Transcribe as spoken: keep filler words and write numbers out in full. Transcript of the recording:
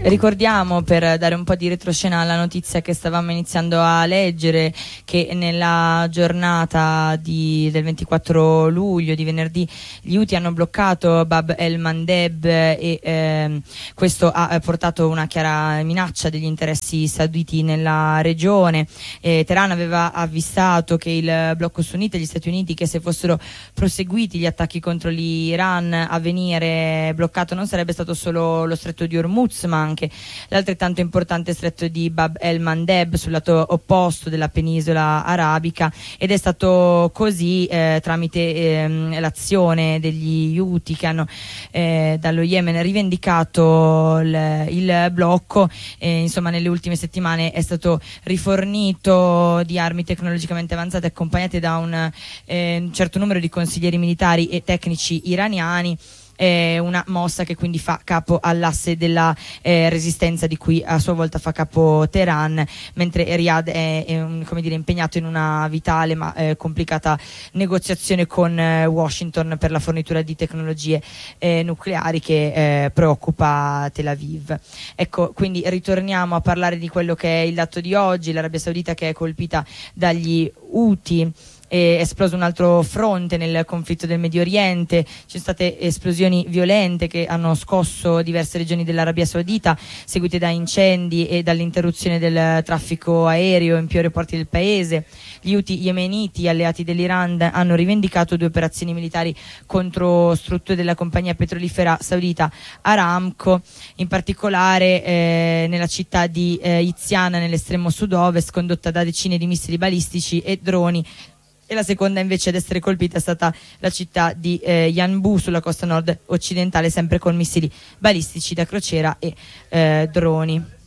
Ricordiamo, per dare un po' di retroscena alla notizia che stavamo iniziando a leggere, che nella giornata di, del ventiquattro luglio, di venerdì, gli Houthi hanno bloccato Bab el-Mandeb e ehm, questo ha portato una chiara minaccia degli interessi sauditi nella regione. eh, Teheran aveva avvisato che il blocco sunnita e gli Stati Uniti, che se fossero proseguiti gli attacchi contro l'Iran, a venire bloccato non sarebbe stato solo lo stretto di Hormuz, ma anche l'altrettanto importante stretto di Bab el-Mandeb sul lato opposto della penisola arabica, ed è stato così eh, tramite eh, l'azione degli Houthi, che hanno eh, dallo Yemen rivendicato il, il blocco. eh, insomma nelle ultime settimane è stato rifornito di armi tecnologicamente avanzate, accompagnate da un, eh, un certo numero di consiglieri militari e tecnici iraniani. È una mossa che quindi fa capo all'asse della eh, resistenza, di cui a sua volta fa capo Teheran, mentre Riyadh è, è un, come dire, impegnato in una vitale ma eh, complicata negoziazione con eh, Washington per la fornitura di tecnologie eh, nucleari che eh, preoccupa Tel Aviv. Ecco, quindi ritorniamo a parlare di quello che è il dato di oggi: l'Arabia Saudita, che è colpita dagli Houthi. È esploso un altro fronte nel conflitto del Medio Oriente, ci sono state esplosioni violente che hanno scosso diverse regioni dell'Arabia Saudita, seguite da incendi e dall'interruzione del traffico aereo in più aeroporti del paese. Gli Houthi yemeniti, alleati dell'Iran, hanno rivendicato due operazioni militari contro strutture della compagnia petrolifera saudita Aramco, in particolare eh, nella città di eh, Iziana, nell'estremo sud-ovest, condotta da decine di missili balistici e droni. E la seconda invece ad essere colpita è stata la città di eh, Yanbu, sulla costa nord occidentale, sempre con missili balistici da crociera e eh, droni.